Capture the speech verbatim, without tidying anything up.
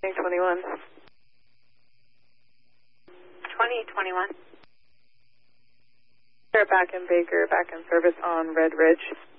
twenty-one. twenty twenty-one. Back in Baker, back in service on Red Ridge.